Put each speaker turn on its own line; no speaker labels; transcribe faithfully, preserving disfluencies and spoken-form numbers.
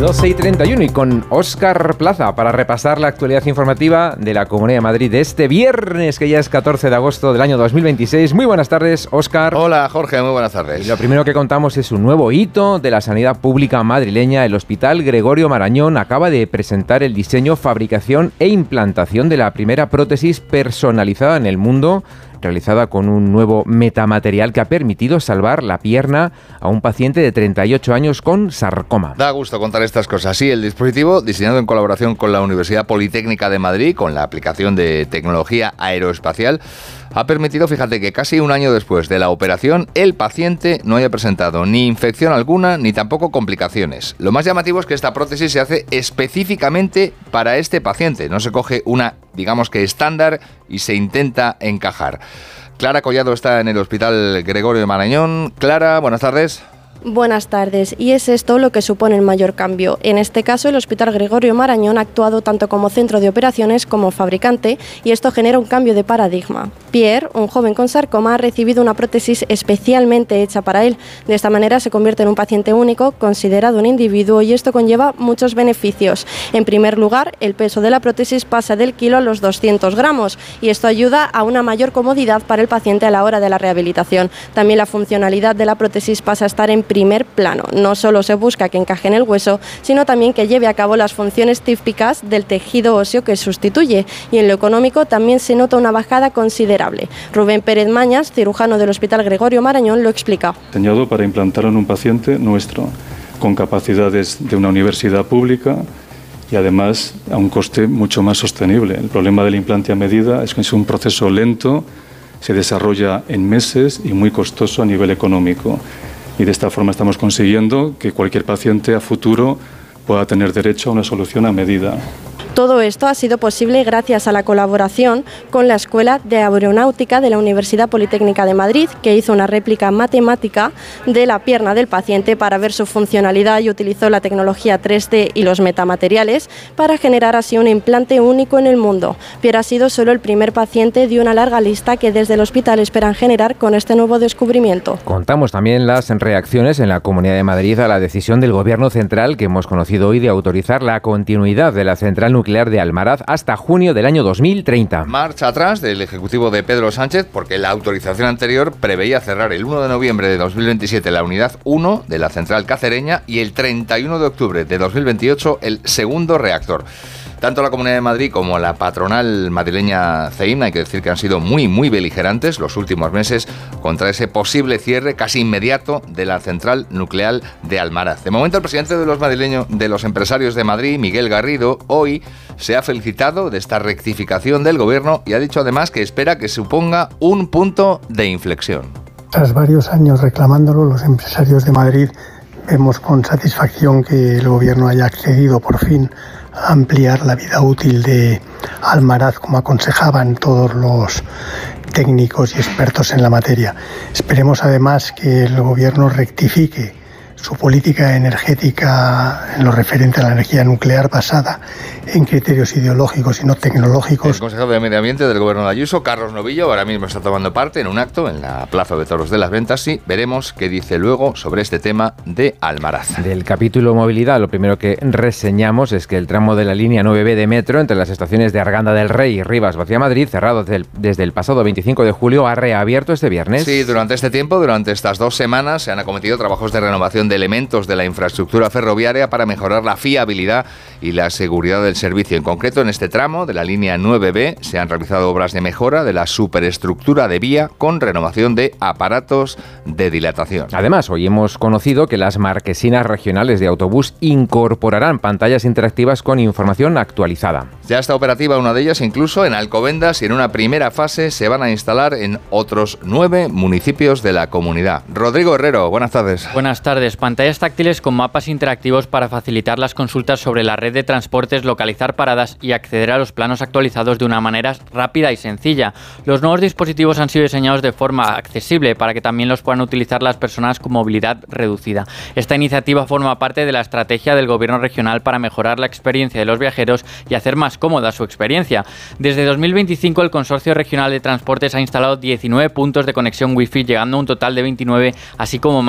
doce y treinta y uno y con Óscar Plaza para repasar la actualidad informativa de la Comunidad de Madrid de este viernes, que ya es catorce de agosto del año dos mil veintiséis. Muy buenas tardes, Óscar.
Hola, Jorge, muy buenas tardes.
Y lo primero que contamos es un nuevo hito de la sanidad pública madrileña. El Hospital Gregorio Marañón acaba de presentar el diseño, fabricación e implantación de la primera prótesis personalizada en el mundo, realizada con un nuevo metamaterial que ha permitido salvar la pierna a un paciente de treinta y ocho años con sarcoma.
Da gusto contar estas cosas. Sí, el dispositivo, diseñado en colaboración con la Universidad Politécnica de Madrid, con la aplicación de tecnología aeroespacial, ha permitido, fíjate, que casi un año después de la operación, el paciente no haya presentado ni infección alguna, ni tampoco complicaciones. Lo más llamativo es que esta prótesis se hace específicamente para este paciente. No se coge una, digamos que estándar, y se intenta encajar. Clara Collado está en el Hospital Gregorio de Marañón. Clara, buenas tardes.
Buenas tardes, y es esto lo que supone el mayor cambio. En este caso, el Hospital Gregorio Marañón ha actuado tanto como centro de operaciones como fabricante, y esto genera un cambio de paradigma. Pierre, un joven con sarcoma, ha recibido una prótesis especialmente hecha para él. De esta manera se convierte en un paciente único, considerado un individuo, y esto conlleva muchos beneficios. En primer lugar, el peso de la prótesis pasa del kilo a los doscientos gramos, y esto ayuda a una mayor comodidad para el paciente a la hora de la rehabilitación. También la funcionalidad de la prótesis pasa a estar en primer plano. No solo se busca que encaje en el hueso, sino también que lleve a cabo las funciones típicas del tejido óseo que sustituye. Y en lo económico también se nota una bajada considerable. Rubén Pérez Mañas, cirujano del Hospital Gregorio Marañón, lo explica.
Diseñado para implantarlo en un paciente nuestro, con capacidades de una universidad pública y además a un coste mucho más sostenible. El problema del implante a medida es que es un proceso lento, se desarrolla en meses y muy costoso a nivel económico. Y de esta forma estamos consiguiendo que cualquier paciente a futuro pueda tener derecho a una solución a medida.
Todo esto ha sido posible gracias a la colaboración con la Escuela de Aeronáutica de la Universidad Politécnica de Madrid, que hizo una réplica matemática de la pierna del paciente para ver su funcionalidad y utilizó la tecnología tres D y los metamateriales para generar así un implante único en el mundo. Pierre ha sido solo el primer paciente de una larga lista que desde el hospital esperan generar con este nuevo descubrimiento.
Contamos también las reacciones en la Comunidad de Madrid a la decisión del Gobierno central que hemos conocido hoy de autorizar la continuidad de la central nuclear de Almaraz hasta junio del año dos mil treinta.
Marcha atrás del Ejecutivo de Pedro Sánchez, porque la autorización anterior preveía cerrar el uno de noviembre de dos mil veintisiete la unidad uno de la central cacereña y el treinta y uno de octubre de dos mil veintiocho el segundo reactor. Tanto la Comunidad de Madrid como la patronal madrileña C E I M, hay que decir que han sido muy, muy beligerantes los últimos meses contra ese posible cierre casi inmediato de la central nuclear de Almaraz. De momento, el presidente de los madrileños, de los empresarios de Madrid, Miguel Garrido, hoy se ha felicitado de esta rectificación del gobierno y ha dicho además que espera que suponga un punto de inflexión.
Tras varios años reclamándolo, los empresarios de Madrid vemos con satisfacción que el gobierno haya accedido por fin a ampliar la vida útil de Almaraz, como aconsejaban todos los técnicos y expertos en la materia. Esperemos además que el gobierno rectifique su política energética en lo referente a la energía nuclear basada en criterios ideológicos y no tecnológicos.
El consejero de Medio Ambiente del Gobierno de Ayuso, Carlos Novillo, ahora mismo está tomando parte en un acto en la Plaza de Toros de las Ventas y veremos qué dice luego sobre este tema de Almaraz.
Del capítulo movilidad, lo primero que reseñamos es que el tramo de la línea nueve B de metro entre las estaciones de Arganda del Rey y Rivas Vacia Madrid, cerrado desde el, desde el pasado veinticinco de julio, ha reabierto este viernes.
Sí, durante este tiempo, durante estas dos semanas, se han acometido trabajos de renovación de elementos de la infraestructura ferroviaria para mejorar la fiabilidad y la seguridad del servicio. En concreto, en este tramo de la línea nueve B se han realizado obras de mejora de la superestructura de vía con renovación de aparatos de dilatación.
Además, hoy hemos conocido que las marquesinas regionales de autobús incorporarán pantallas interactivas con información actualizada.
Ya está operativa una de ellas incluso en Alcobendas y en una primera fase se van a instalar en otros nueve municipios de la comunidad. Rodrigo Herrero, buenas tardes.
Buenas tardes. Pantallas táctiles con mapas interactivos para facilitar las consultas sobre la red de transportes, localizar paradas y acceder a los planos actualizados de una manera rápida y sencilla. Los nuevos dispositivos han sido diseñados de forma accesible para que también los puedan utilizar las personas con movilidad reducida. Esta iniciativa forma parte de la estrategia del Gobierno regional para mejorar la experiencia de los viajeros y hacer más cómoda su experiencia. Desde dos mil veinticinco, el Consorcio Regional de Transportes ha instalado diecinueve puntos de conexión Wi-Fi, llegando a un total de veintinueve, así como más